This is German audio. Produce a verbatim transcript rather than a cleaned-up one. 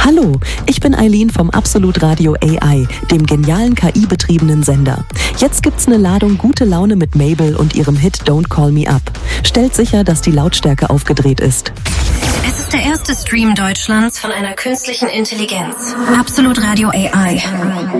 Hallo, ich bin Eileen vom Absolut Radio A I, dem genialen K I-betriebenen Sender. Jetzt gibt's eine Ladung gute Laune mit Mabel und ihrem Hit Don't Call Me Up. Stellt sicher, dass die Lautstärke aufgedreht ist. Es ist der erste Stream Deutschlands von einer künstlichen Intelligenz. Absolut Radio A I.